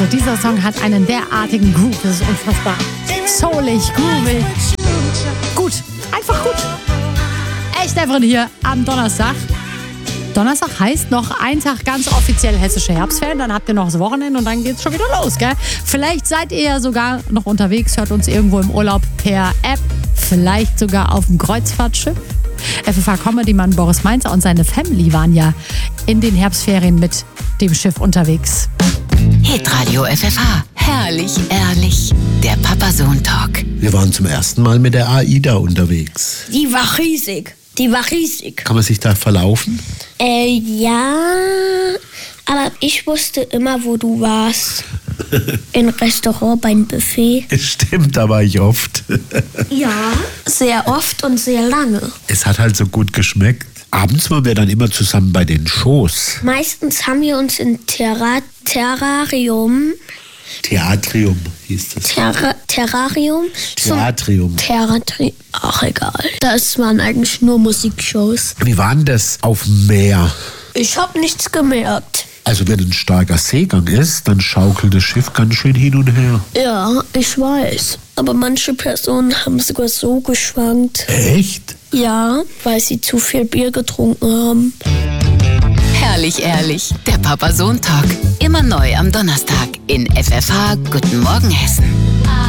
Dieser Song hat einen derartigen Groove, das ist unfassbar. Soulig, groovig. Gut, einfach gut. Echt einfach hier am Donnerstag. Donnerstag heißt noch ein Tag ganz offiziell hessische Herbstferien, dann habt ihr noch das Wochenende und dann geht's schon wieder los, gell? Vielleicht seid ihr ja sogar noch unterwegs, hört uns irgendwo im Urlaub per App, vielleicht sogar auf dem Kreuzfahrtschiff. FFH-Comedy-Mann Boris Mainzer und seine Family waren ja in den Herbstferien mit dem Schiff unterwegs. Hitradio FFH. Herrlich, ehrlich. Der Papa-Sohn-Talk. Wir waren zum ersten Mal mit der AIDA unterwegs. Die war riesig. Kann man sich da verlaufen? Ja, aber ich wusste immer, wo du warst. Im Restaurant beim Buffet. Stimmt, da war ich oft. Ja, sehr oft und sehr lange. Es hat halt so gut geschmeckt. Abends waren wir dann immer zusammen bei den Shows. Meistens haben wir uns in Terrarium. Theatrium hieß das. Terrarium? Theatrium. Ach, egal. Das waren eigentlich nur Musikshows. Wie war denn das auf dem Meer? Ich hab nichts gemerkt. Also wenn ein starker Seegang ist, dann schaukelt das Schiff ganz schön hin und her. Ja, ich weiß. Aber manche Personen haben sogar so geschwankt. Echt? Ja, weil sie zu viel Bier getrunken haben. Herrlich, ehrlich. Der Papa-Sohn-Talk. Immer neu am Donnerstag in FFH. Guten Morgen, Hessen.